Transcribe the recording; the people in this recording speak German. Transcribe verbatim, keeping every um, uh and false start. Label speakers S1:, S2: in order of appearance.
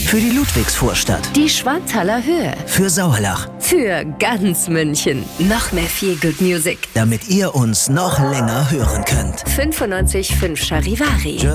S1: Für die Ludwigsvorstadt.
S2: Die Schwanthaler Höhe.
S1: Für Sauerlach.
S2: Für ganz München. Noch mehr Feel Good Music.
S1: Damit ihr uns noch länger hören könnt.
S2: fünfundneunzig Komma fünf Charivari.